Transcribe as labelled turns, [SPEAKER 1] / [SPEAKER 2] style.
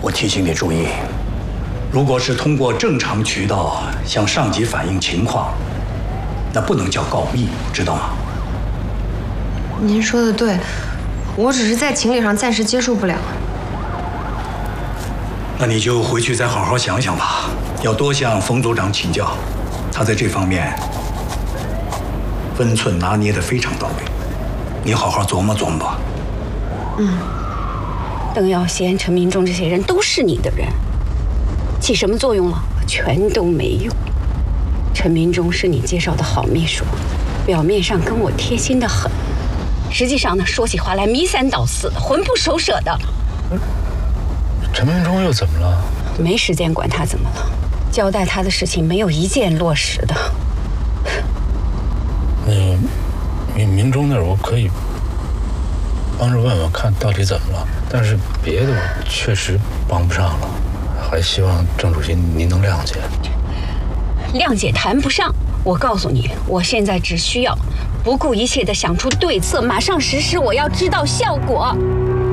[SPEAKER 1] 我提醒你注意，如果是通过正常渠道向上级反映情况，那不能叫告密，知道吗？
[SPEAKER 2] 您说的对，我只是在情理上暂时接受不了。
[SPEAKER 1] 那你就回去再好好想想吧，要多向冯组长请教，他在这方面分寸拿捏得非常到位，你好好琢磨琢磨吧。
[SPEAKER 3] 邓耀先、陈明忠这些人都是你的人，起什么作用了？全都没用。陈明忠是你介绍的好秘书，表面上跟我贴心的很，实际上呢，说起话来迷三倒四的，魂不守舍的。
[SPEAKER 4] 陈明忠又怎么了？
[SPEAKER 3] 没时间管他怎么了，交代他的事情没有一件落实的。
[SPEAKER 4] 明忠那儿我可以帮着问问看到底怎么了，但是别的我确实帮不上了，还希望郑主席您能谅解。
[SPEAKER 3] 谅解谈不上，我告诉你，我现在只需要不顾一切地想出对策，马上实施，我要知道效果。